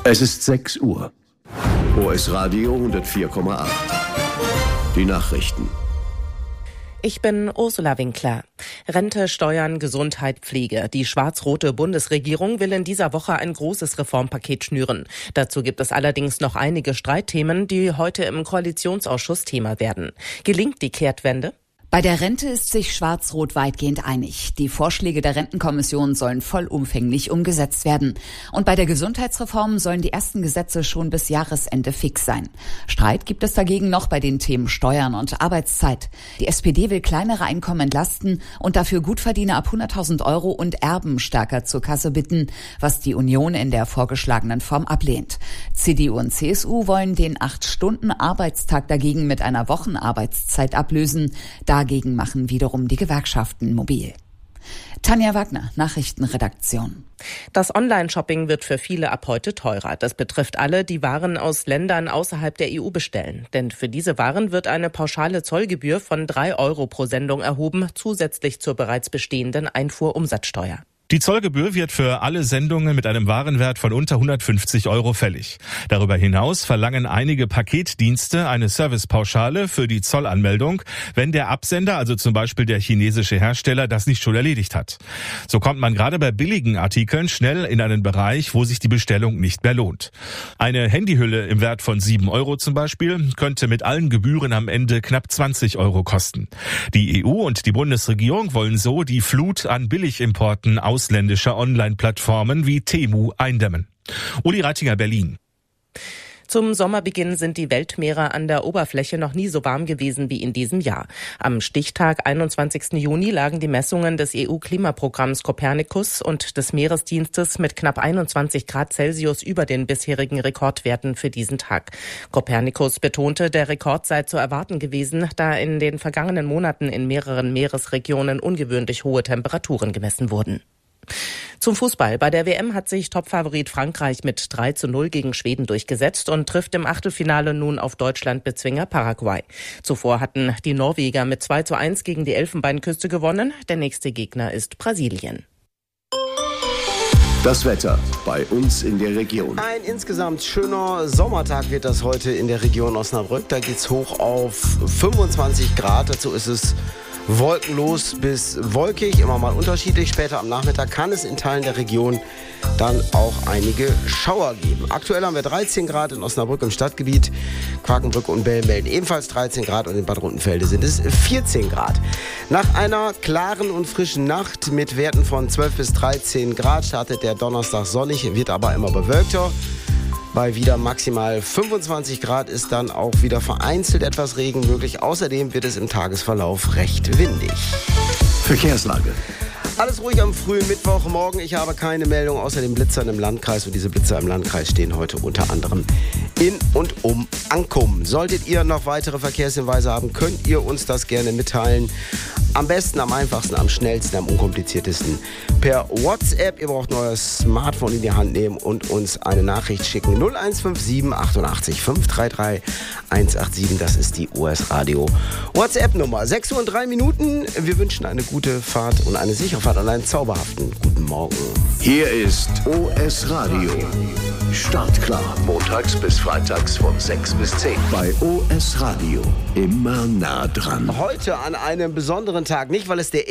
Es ist 6 Uhr. OS Radio 104,8. Die Nachrichten. Ich bin Ursula Winkler. Rente, Steuern, Gesundheit, Pflege. Die schwarz-rote Bundesregierung will in dieser Woche ein großes Reformpaket schnüren. Dazu gibt es allerdings noch einige Streitthemen, die heute im Koalitionsausschuss Thema werden. Gelingt die Kehrtwende? Bei der Rente ist sich Schwarz-Rot weitgehend einig. Die Vorschläge der Rentenkommission sollen vollumfänglich umgesetzt werden. Und bei der Gesundheitsreform sollen die ersten Gesetze schon bis Jahresende fix sein. Streit gibt es dagegen noch bei den Themen Steuern und Arbeitszeit. Die SPD will kleinere Einkommen entlasten und dafür Gutverdiener ab 100.000 Euro und Erben stärker zur Kasse bitten, was die Union in der vorgeschlagenen Form ablehnt. CDU und CSU wollen den 8-Stunden-Arbeitstag dagegen mit einer Wochenarbeitszeit ablösen. Dagegen machen wiederum die Gewerkschaften mobil. Tanja Wagner, Nachrichtenredaktion. Das Online-Shopping wird für viele ab heute teurer. Das betrifft alle, die Waren aus Ländern außerhalb der EU bestellen. Denn für diese Waren wird eine pauschale Zollgebühr von 3 Euro pro Sendung erhoben, zusätzlich zur bereits bestehenden Einfuhrumsatzsteuer. Die Zollgebühr wird für alle Sendungen mit einem Warenwert von unter 150 Euro fällig. Darüber hinaus verlangen einige Paketdienste eine Servicepauschale für die Zollanmeldung, wenn der Absender, also zum Beispiel der chinesische Hersteller, das nicht schon erledigt hat. So kommt man gerade bei billigen Artikeln schnell in einen Bereich, wo sich die Bestellung nicht mehr lohnt. Eine Handyhülle im Wert von 7 Euro zum Beispiel könnte mit allen Gebühren am Ende knapp 20 Euro kosten. Die EU und die Bundesregierung wollen so die Flut an Billigimporten ausländischer Online-Plattformen wie Temu eindämmen. Uli Reitinger, Berlin. Zum Sommerbeginn sind die Weltmeere an der Oberfläche noch nie so warm gewesen wie in diesem Jahr. Am Stichtag 21. Juni lagen die Messungen des EU-Klimaprogramms Copernicus und des Meeresdienstes mit knapp 21 Grad Celsius über den bisherigen Rekordwerten für diesen Tag. Copernicus betonte, der Rekord sei zu erwarten gewesen, da in den vergangenen Monaten in mehreren Meeresregionen ungewöhnlich hohe Temperaturen gemessen wurden. Zum Fußball. Bei der WM hat sich Topfavorit Frankreich mit 3:0 gegen Schweden durchgesetzt und trifft im Achtelfinale nun auf Deutschland-Bezwinger Paraguay. Zuvor hatten die Norweger mit 2:1 gegen die Elfenbeinküste gewonnen. Der nächste Gegner ist Brasilien. Das Wetter bei uns in der Region. Ein insgesamt schöner Sommertag wird das heute in der Region Osnabrück. Da geht's hoch auf 25 Grad. Dazu ist es wolkenlos bis wolkig, immer mal unterschiedlich. Später am Nachmittag kann es in Teilen der Region dann auch einige Schauer geben. Aktuell haben wir 13 Grad in Osnabrück im Stadtgebiet. Quakenbrück und Bell melden ebenfalls 13 Grad und in Bad Rundenfelde sind es 14 Grad. Nach einer klaren und frischen Nacht mit Werten von 12 bis 13 Grad startet der Donnerstag sonnig, wird aber immer bewölkter. Bei wieder maximal 25 Grad ist dann auch wieder vereinzelt etwas Regen möglich. Außerdem wird es im Tagesverlauf recht windig. Verkehrslage. Alles ruhig am frühen Mittwochmorgen. Ich habe keine Meldung außer den Blitzern im Landkreis. Und diese Blitzer im Landkreis stehen heute unter anderem in und um Ankum. Solltet ihr noch weitere Verkehrshinweise haben, könnt ihr uns das gerne mitteilen. Am besten, am einfachsten, am schnellsten, am unkompliziertesten per WhatsApp. Ihr braucht ein neues Smartphone in die Hand nehmen und uns eine Nachricht schicken. 0157 88 533 187. Das ist die OS Radio WhatsApp-Nummer. 6:03 Minuten. Wir wünschen eine gute Fahrt und eine sichere Fahrt und einen zauberhaften guten Morgen. Hier ist OS Radio. Startklar. Montags bis freitags von 6 bis 10. Bei OS Radio. Immer nah dran. Heute an einem besonderen Tag. Nicht, weil es der